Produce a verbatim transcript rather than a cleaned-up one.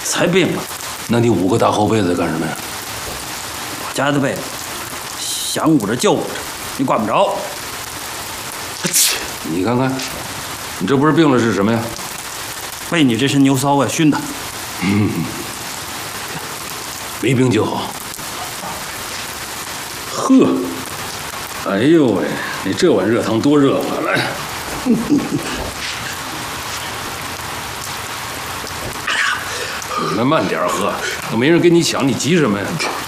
才病了。 那你捂个大厚被子干什么呀？ 我家的被子想捂着就捂着，你管不着。 切，你看看，你这不是病了是什么呀？ 被你这身牛骚味熏的。 嗯，没病就好。呵，哎呦喂，你这碗热汤多热啊！来。你们慢点喝，都没人跟你抢，你急什么呀？